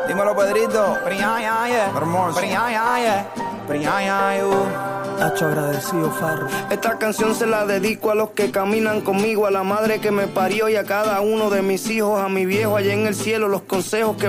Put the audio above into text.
Dímelo, Pedrito. Hermoso. Nacho agradecido, Farro. Esta canción se la dedico a los que caminan conmigo, a la madre que me parió y a cada uno de mis hijos, a mi viejo allá en el cielo, los consejos que